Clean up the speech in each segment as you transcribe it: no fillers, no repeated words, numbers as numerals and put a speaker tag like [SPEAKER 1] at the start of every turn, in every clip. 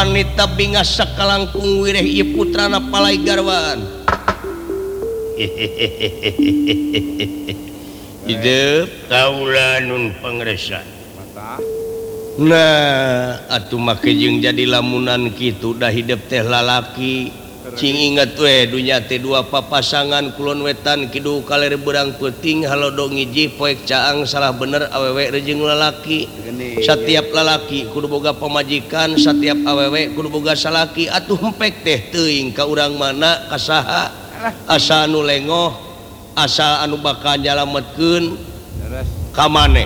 [SPEAKER 1] wanita bingas sakalangkung wireh ieu putrana palai garwan. Hidup kaula nun pangresan. Nah, atuh make jeung jadi lamunan kitu dah hidup teh lalaki. Cing inget we dunya teh dua papasangan kulon wetan kidu kaler berang peuting halodong ngiji poek caang salah bener awewe rejeng lalaki. Setiap lalaki kudu boga pamajikan, setiap awewe kudu boga salaki. Atuh empek teh teuing ka urang mana ka saha? Asa anu lengoh, asa anu bakal nyalametkeun ka maneh.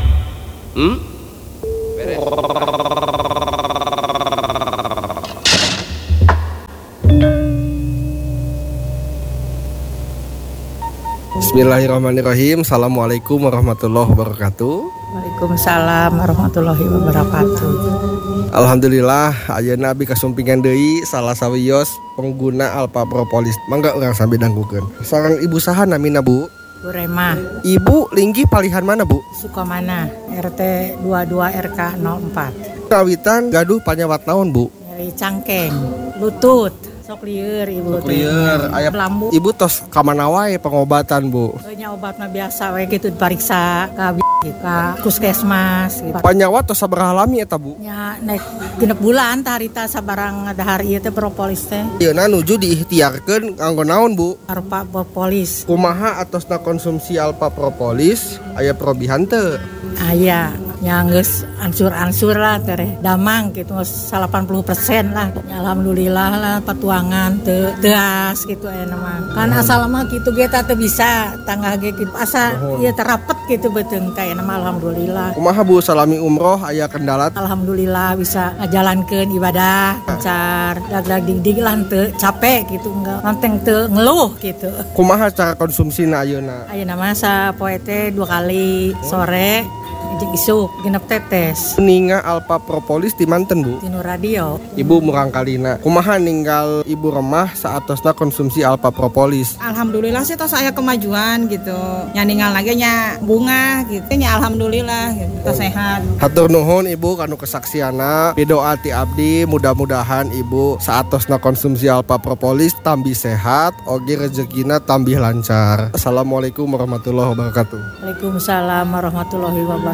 [SPEAKER 2] Bismillahirrahmanirrahim. Assalamualaikum warahmatullahi wabarakatuh.
[SPEAKER 3] Waalaikumsalam warahmatullahi wabarakatuh.
[SPEAKER 2] Alhamdulillah ayeuna abi kasumpingan deui salah sawios pengguna Alpha Propolis. Mangga urang sambil danggukeun. Sareng ibu saha namina Bu?
[SPEAKER 3] Bu Rema.
[SPEAKER 2] Ibu linggih palihan mana Bu?
[SPEAKER 3] Sukamana, RT 22 RK 04.
[SPEAKER 2] Kawitan gaduh panyawat naon Bu?
[SPEAKER 3] Nyeri cangkeng, lutut, sok lieur ibu teh.
[SPEAKER 2] Lieur aya
[SPEAKER 3] lambu.
[SPEAKER 2] Ibu tos ka mana wae pengobatan Bu?
[SPEAKER 3] Nya obat mah biasa we kitu dipariksa ka puskesmas gitu.
[SPEAKER 2] Panyawat tos sabaraha lami eta Bu?
[SPEAKER 3] Nya naik genep bulan tah harita sabarang dahar ieu teh propolis teh.
[SPEAKER 2] Ayeuna nuju diikhtiarkeun kanggo naon Bu?
[SPEAKER 3] Alpha Propolis.
[SPEAKER 2] Kumaha atosna konsumsi Alpha Propolis aya perobihan teu?
[SPEAKER 3] Aya yang geus ansur-ansur lah teh damang gitu 80% lah. Ya, alhamdulillah lah patuangan teu teas gitu aya mah. Kan asal mah kitu ge teh bisa tangga ge kitu asa ieu terapet gitu beuteung teh mah alhamdulillah.
[SPEAKER 2] Kumaha Bu salami umroh aya kendala?
[SPEAKER 3] Alhamdulillah bisa ngajalankeun ibadah lancar, dag dig lah teu capek gitu enggak nanteng teu ngeluh gitu.
[SPEAKER 2] Kumaha cara konsumsina ayeuna?
[SPEAKER 3] Ayeuna mah sapoe teh 2 kali sore jeung isuk genep tetes.
[SPEAKER 2] Ninga Alpha Propolis di manten Bu?
[SPEAKER 3] Tinu radio.
[SPEAKER 2] Ibu murang kalina. Kumaha ninggal Ibu Remah saatosna konsumsi Alpha Propolis?
[SPEAKER 4] Alhamdulillah sih tos aya kemajuan gitu. Nya ninggal lagi nya bunga gitu. Nya alhamdulillah gitu. Tos sehat.
[SPEAKER 2] Hatur nuhun Ibu kanu kesaksiana. Pidoa ti abdi mudah-mudahan Ibu saatosna konsumsi Alpha Propolis tambih sehat, oge rezekina tambih lancar. Assalamualaikum warahmatullahi wabarakatuh.
[SPEAKER 3] Waalaikumsalam warahmatullahi wabarakatuh.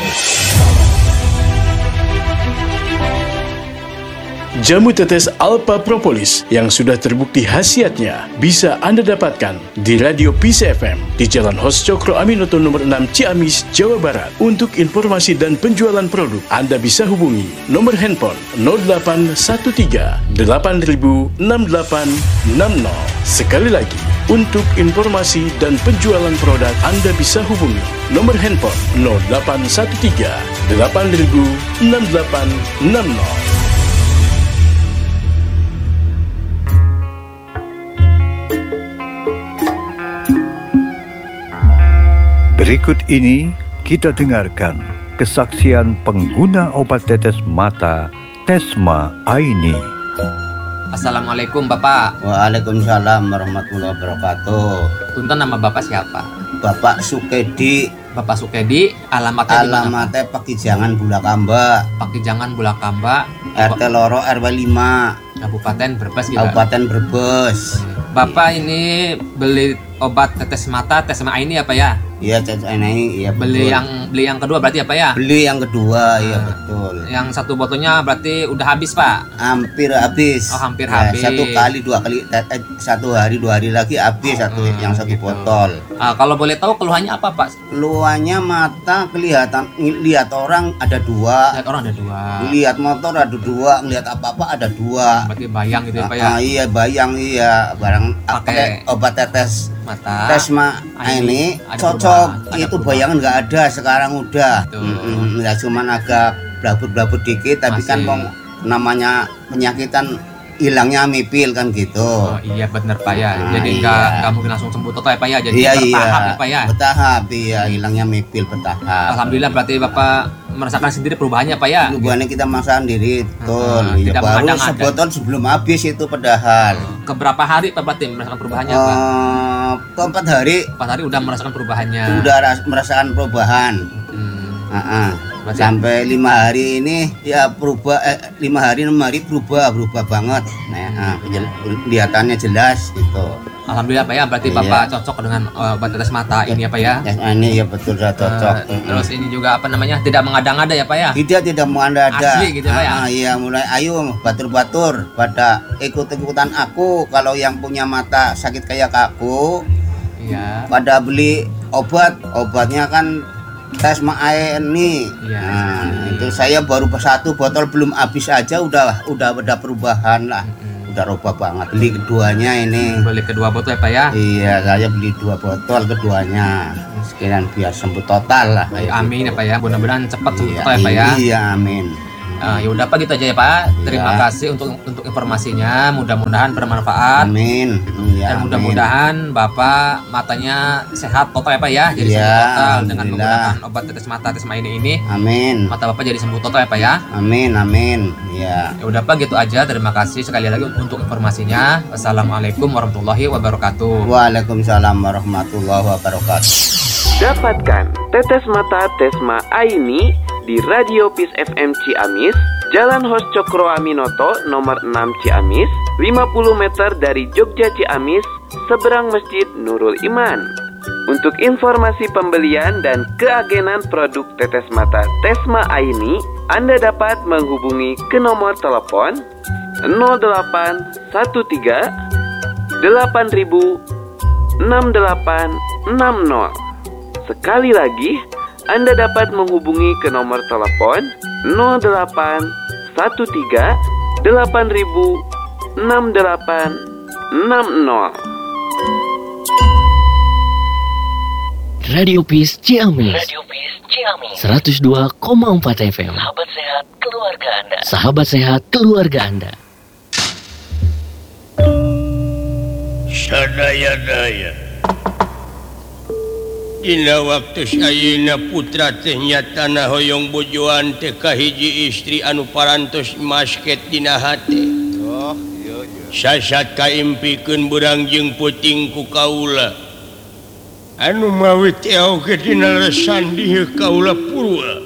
[SPEAKER 5] Jamu tetes Alpha Propolis yang sudah terbukti khasiatnya bisa Anda dapatkan di Radio Peace FM di Jalan Hos Cokro Aminoto nomor 6 Ciamis, Jawa Barat. Untuk informasi dan penjualan produk, Anda bisa hubungi nomor handphone 0813 8000 6860. Sekali lagi, untuk informasi dan penjualan produk, Anda bisa hubungi nomor handphone 0813 8000 6860.
[SPEAKER 6] Berikut ini kita dengarkan kesaksian pengguna obat tetes mata Tesma Aini.
[SPEAKER 7] Assalamualaikum Bapak.
[SPEAKER 8] Waalaikumsalam warahmatullahi wabarakatuh.
[SPEAKER 7] Punten, nama Bapak siapa?
[SPEAKER 8] Bapak Sukedi.
[SPEAKER 7] Bapak Sukedi, alamatnya di mana?
[SPEAKER 8] Alamatnya Pakijangan Bulakamba.
[SPEAKER 7] Pakijangan Bulakamba,
[SPEAKER 8] RT Loro RW 5.
[SPEAKER 7] Kabupaten Brebes gitu.
[SPEAKER 8] Kabupaten Brebes.
[SPEAKER 7] Bapak ini beli obat tetes mata Tesma Aini apa ya?
[SPEAKER 8] Iya, ini iya betul.
[SPEAKER 7] Beli yang kedua berarti apa ya?
[SPEAKER 8] Beli yang kedua, iya betul.
[SPEAKER 7] Yang satu botolnya berarti udah habis, Pak?
[SPEAKER 8] Hampir habis.
[SPEAKER 7] Oh, hampir habis.
[SPEAKER 8] Satu kali, 2 kali, 1 hari 2 hari lagi habis yang satu
[SPEAKER 7] gitu.
[SPEAKER 8] botol.
[SPEAKER 7] Kalau boleh tahu keluhannya apa, Pak?
[SPEAKER 8] Keluhannya mata kelihatan, lihat orang ada 2.
[SPEAKER 7] Lihat orang ada 2.
[SPEAKER 8] Lihat motor ada 2, ngelihat apa-apa ada 2.
[SPEAKER 7] Berarti bayang gitu ya, Pak ya?
[SPEAKER 8] Iya, bayang iya. Barang pakai obat tetes
[SPEAKER 7] mata
[SPEAKER 8] Tesma ini cocok. Itu bayangan nggak ada sekarang udah. Ya cuman agak blabut-blabut dikit, tapi
[SPEAKER 7] masih.
[SPEAKER 8] Kan namanya penyakitan hilangnya mipil kan gitu.
[SPEAKER 7] Oh iya benar Pak ya. Jadi nggak mungkin langsung sembuh total ya Pak ya. Jadi bertahap ya Pak ya.
[SPEAKER 8] Bertahap iya, hilangnya mipil bertahap.
[SPEAKER 7] Alhamdulillah berarti Bapak merasakan sendiri perubahannya Pak ya.
[SPEAKER 8] Perubahannya kita merasakan sendiri betul. Ya,
[SPEAKER 7] tidak
[SPEAKER 8] baru sebotol sebelum habis itu padahal.
[SPEAKER 7] Keberapa hari Pak berarti merasakan perubahannya Pak?
[SPEAKER 8] Ke 4 hari.
[SPEAKER 7] 4 hari udah merasakan perubahannya.
[SPEAKER 8] Udah merasakan perubahan. sampai 5 hari ini ya berubah 5 hari 6 hari berubah banget. Nah, kelihatannya jelas gitu.
[SPEAKER 7] Alhamdulillah Pak ya, berarti Bapak cocok dengan obat tetes mata ini ya Pak ya.
[SPEAKER 8] Ini ya betul sudah cocok.
[SPEAKER 7] Terus ini juga apa namanya, tidak mengada-ngada ya Pak ya.
[SPEAKER 8] Tidak mengada-ngada.
[SPEAKER 7] Asli gitu Pak ya.
[SPEAKER 8] Iya, mulai ayo batur-batur pada ikut-ikutan aku. Kalau yang punya mata sakit kayak aku, iya, pada beli obatnya kan Tesma ini. Iya, nah, itu saya baru 1 botol belum habis aja udah perubahan lah. Udah robah banget. Beli keduanya ini.
[SPEAKER 7] Beli kedua botol ya Pak ya?
[SPEAKER 8] Iya, saya beli 2 botol keduanya. Sekalian biar sembuh total lah.
[SPEAKER 7] Amin ya Pak ya. Mudah-mudahan cepat sembuh total ya Pak ya.
[SPEAKER 8] Iya, amin.
[SPEAKER 7] Ya udah Pak, gitu aja ya Pak. Terima kasih untuk informasinya. Mudah-mudahan bermanfaat.
[SPEAKER 8] Amin.
[SPEAKER 7] Ya, dan mudah-mudahan Bapak matanya sehat total ya Pak ya. Jadi sembuh total dengan menggunakan obat tetes mata Tesma ini.
[SPEAKER 8] Amin.
[SPEAKER 7] Mata Bapak jadi sembuh total ya Pak ya.
[SPEAKER 8] Amin. Ya.
[SPEAKER 7] Ya udah Pak, gitu aja. Terima kasih sekali lagi untuk informasinya. Wassalamualaikum warahmatullahi wabarakatuh.
[SPEAKER 8] Waalaikumsalam warahmatullahi wabarakatuh.
[SPEAKER 9] Dapatkan tetes mata Tesma Aini di Radio Peace FM Ciamis, Jalan Hos Cokro Aminoto nomor 6 Ciamis, 50 meter dari Jogja Ciamis, seberang Masjid Nurul Iman. Untuk informasi pembelian dan keagenan produk tetes mata Tesma Aini, Anda dapat menghubungi ke nomor telepon 0813 8000 6860. Sekali lagi, Anda dapat menghubungi ke nomor telepon 0813 8000 6860.
[SPEAKER 10] Radio Peace Ciamis 102,4 FM. Sahabat sehat keluarga Anda.
[SPEAKER 1] Sadaya-daya dina waktu ayeuna putra teh nyatana hoyong bojoan teh ka hiji istri anu parantos masket dina hate. Sasat kaimpikeun burang jeung puting ku kaula. Anu mawi teh oge dina lesan dieu kaula purwa.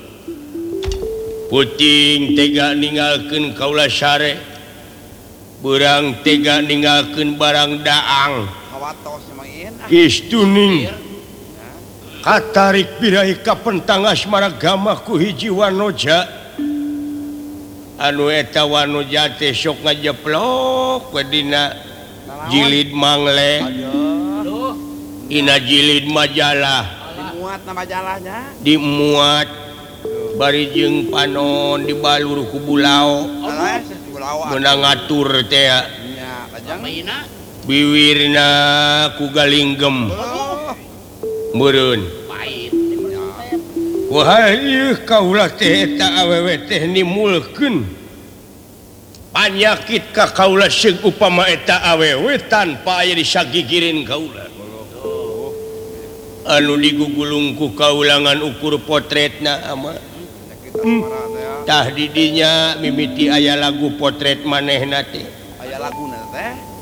[SPEAKER 1] Puting tega ninggalkeun kaula sare. Burang tega ninggalkeun barang daang. Kistuning katarik birahi ka pentang asmara gama ku hiji wanoja. Anu eta wanoja teh sok ngajeplok we dina jilid mangle. Ina jilid majalah. Dimuat na majalahnya? Dimuat. Bari jeung panon dibalur ku bulau. Meunang ngatur teh. Nya, lajang biwirna ku galinggem. Meureun. Wah ieu kaula teh eta awewe teh nimulkeun panyakit ka kaula seug upama eta awewe tanpa aya disagigirin kaula. Anu digugulung ku kaulangan ukur potretna ama. Tah di dinya mimiti aya lagu potret manehna teh. Aya laguna teh?